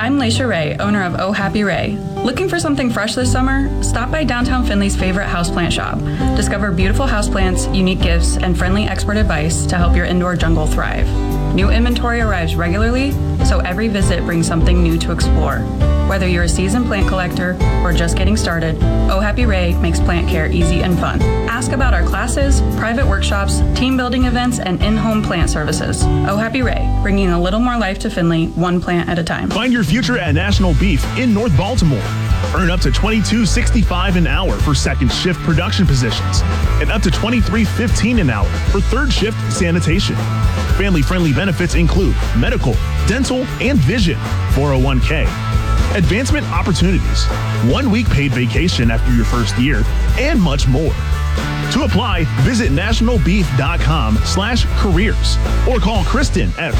I'm Laisha Ray, owner of Oh Happy Ray. Looking for something fresh this summer? Stop by downtown Findlay's favorite houseplant shop. Discover beautiful houseplants, unique gifts, and friendly expert advice to help your indoor jungle thrive. New inventory arrives regularly, so every visit brings something new to explore. Whether you're a seasoned plant collector or just getting started, Oh Happy Ray makes plant care easy and fun. Ask about our classes, private workshops, team building events, and in-home plant services. Oh Happy Ray, bringing a little more life to Findlay, one plant at a time. Find your future at National Beef in North Baltimore. Earn up to $22.65 an hour for second shift production positions and up to $23.15 an hour for third shift sanitation. Family-friendly benefits include medical, dental, and vision, 401k, advancement opportunities, 1 week paid vacation after your first year, and much more. To apply, visit nationalbeef.com/careers or call Kristen at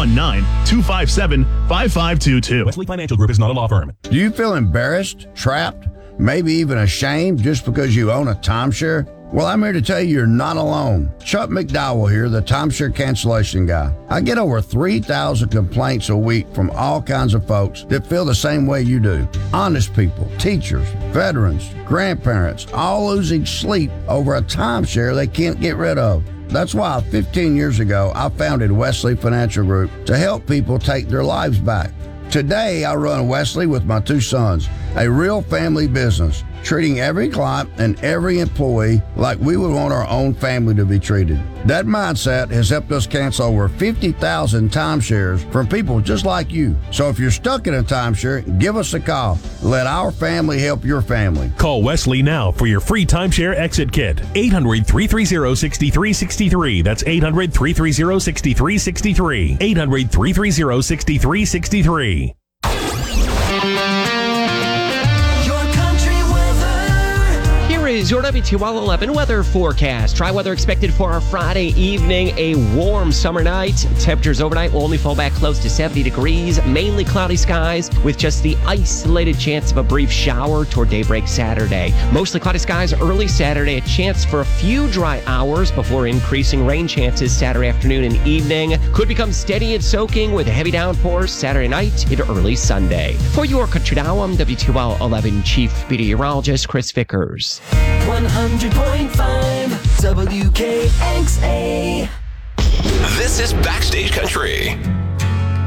419-257-5522. Wesley Financial Group is not a law firm. Do you feel embarrassed, trapped, maybe even ashamed just because you own a timeshare? Well, I'm here to tell you you're not alone. Chuck McDowell here, the timeshare cancellation guy. I get over 3,000 complaints a week from all kinds of folks that feel the same way you do. Honest people, teachers, veterans, grandparents, all losing sleep over a timeshare they can't get rid of. That's why 15 years ago, I founded Wesley Financial Group to help people take their lives back. Today, I run Wesley with my 2 sons, a real family business, treating every client and every employee like we would want our own family to be treated. That mindset has helped us cancel over 50,000 timeshares from people just like you. So if you're stuck in a timeshare, give us a call. Let our family help your family. Call Wesley now for your free timeshare exit kit. 800-330-6363. That's 800-330-6363. 800-330-6363. Is your WTOL 11 weather forecast. Dry weather expected for our Friday evening. A warm summer night. Temperatures overnight will only fall back close to 70 degrees. Mainly cloudy skies with just the isolated chance of a brief shower toward daybreak Saturday. Mostly cloudy skies early Saturday. A chance for a few dry hours before increasing rain chances Saturday afternoon and evening. Could become steady and soaking with heavy downpours Saturday night into early Sunday. For your Country Now, I'm WTOL 11 Chief Meteorologist Chris Vickers. 100.5 WKXA. This is Backstage Country.